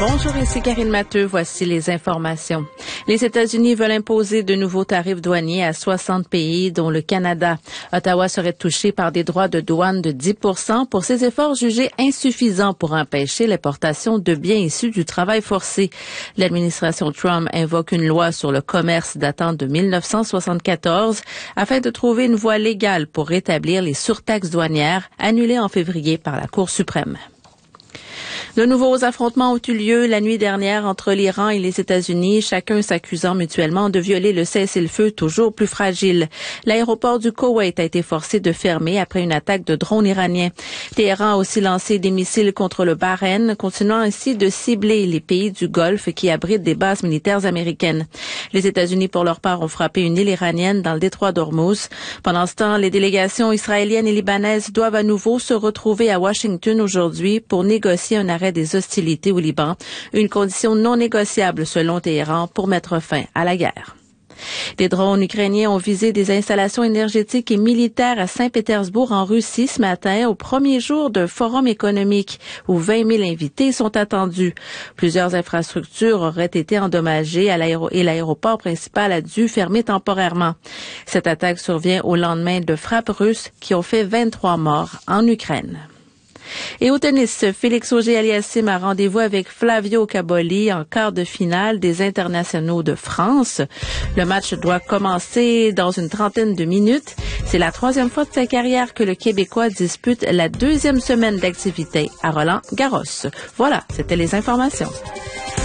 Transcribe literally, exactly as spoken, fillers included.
Bonjour, ici Karine Matteux. Voici les informations. Les États-Unis veulent imposer de nouveaux tarifs douaniers à soixante pays, dont le Canada. Ottawa serait touché par des droits de douane de dix pour cent pour ses efforts jugés insuffisants pour empêcher l'importation de biens issus du travail forcé. L'administration Trump invoque une loi sur le commerce datant de mille neuf cent soixante-quatorze afin de trouver une voie légale pour rétablir les surtaxes douanières annulées en février par la Cour suprême. De nouveaux affrontements ont eu lieu la nuit dernière entre l'Iran et les États-Unis, chacun s'accusant mutuellement de violer le cessez-le-feu toujours plus fragile. L'aéroport du Koweït a été forcé de fermer après une attaque de drones iraniens. Téhéran a aussi lancé des missiles contre le Bahreïn, continuant ainsi de cibler les pays du Golfe qui abritent des bases militaires américaines. Les États-Unis, pour leur part, ont frappé une île iranienne dans le détroit d'Ormuz. Pendant ce temps, les délégations israéliennes et libanaises doivent à nouveau se retrouver à Washington aujourd'hui pour négocier un arrêt des hostilités au Liban, une condition non négociable selon Téhéran pour mettre fin à la guerre. Des drones ukrainiens ont visé des installations énergétiques et militaires à Saint-Pétersbourg en Russie ce matin, au premier jour d'un forum économique où vingt mille invités sont attendus. Plusieurs infrastructures auraient été endommagées à l'aéro- et l'aéroport principal a dû fermer temporairement. Cette attaque survient au lendemain de frappes russes qui ont fait vingt-trois morts en Ukraine. Et au tennis, Félix Auger-Aliassime a rendez-vous avec Flavio Caboli en quart de finale des internationaux de France. Le match doit commencer dans une trentaine de minutes. C'est la troisième fois de sa carrière que le Québécois dispute la deuxième semaine d'activité à Roland-Garros. Voilà, c'était les informations.